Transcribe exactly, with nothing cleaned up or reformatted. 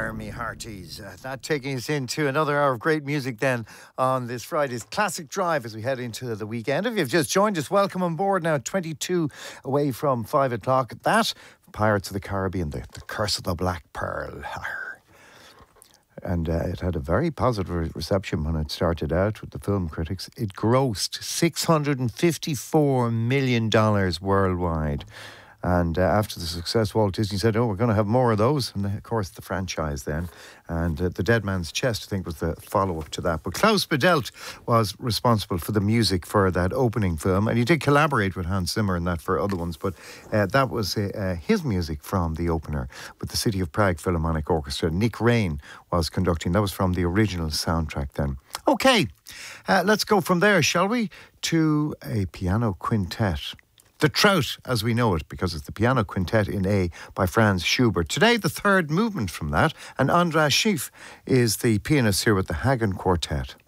there, me hearties. Uh, that taking us into another hour of great music then on this Friday's Classic Drive as we head into the weekend. If you've just joined us, welcome on board now, twenty-two away from five o'clock. That, Pirates of the Caribbean, the, the Curse of the Black Pearl. And uh, it had a very positive re- reception when it started out with the film critics. It grossed six hundred fifty-four million dollars worldwide. And uh, after the success, Walt Disney said, oh, we're going to have more of those. And, of course, the franchise then. And uh, The Dead Man's Chest, I think, was the follow-up to that. But Klaus Badelt was responsible for the music for that opening film. And he did collaborate with Hans Zimmer in that for other ones. But uh, that was uh, uh, his music from the opener with the City of Prague Philharmonic Orchestra. Nick Rain was conducting. That was from the original soundtrack then. OK, uh, let's go from there, shall we, to a piano quintet. The Trout, as we know it, because it's the piano quintet in A by Franz Schubert. Today, the third movement from that, and Andras Schiff is the pianist here with the Hagen Quartet.